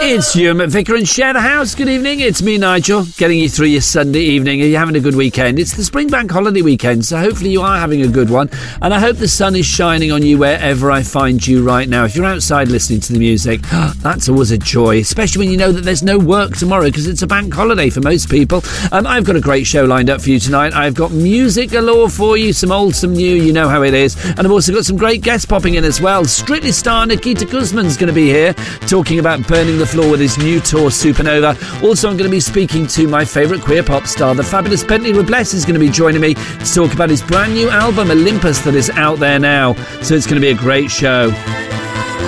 It's Stuart McVicker and Share the House. Good evening, it's me, Nigel, getting you through your Sunday evening. Are you having a good weekend? It's the Spring Bank Holiday weekend, so hopefully you are having a good one. And I hope the sun is shining on you wherever I find you right now. If you're outside listening to the music, that's always a joy, especially when you know that there's no work tomorrow because it's a bank holiday for most people. I've got a great show lined up for you tonight. I've got music galore for you, some old, some new, you know how it is. And I've also got some great guests popping in as well. Strictly star Nikita Kuzman's going to be here talking about burning the floor with his new tour Supernova. Also, I'm going to be speaking to my favourite queer pop star. The fabulous Bentley Robles is going to be joining me to talk about his brand new album Olympus that is out there now. So it's going to be a great show.